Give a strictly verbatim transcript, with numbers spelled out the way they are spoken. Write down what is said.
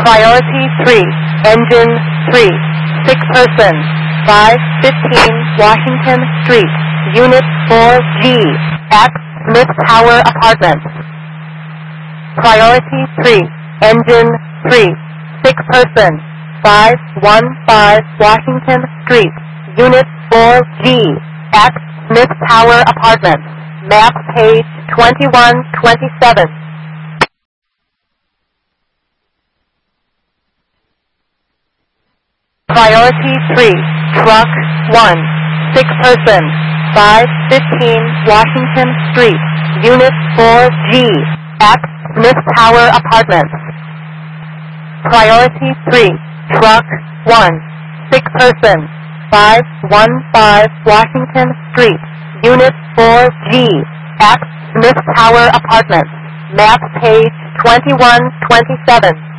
Priority three, engine three, six person, five fifteen Washington Street, Unit four G, at Smith Tower Apartments. Priority three, engine three, six person, five fifteen Washington Street, Unit four G, at Smith Tower Apartments. Map page twenty-one twenty-seven. Priority three, truck one, six person, five fifteen Washington Street, Unit four G, at Smith Tower Apartments. Priority three, truck one, six person, five fifteen Washington Street, Unit four G, at Smith Tower Apartments. Map page twenty-one twenty-seven.